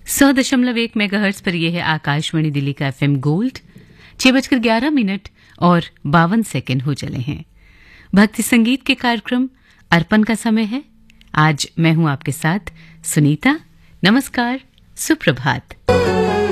100.1 megahertz पर यह है आकाशवाणी दिल्ली का FM गोल्ड। 6:11 और 52 सेकंड हो चले हैं। भक्ति संगीत के कार्यक्रम अर्पण का समय है। आज मैं हूं आपके साथ सुनीता। नमस्कार, सुप्रभात।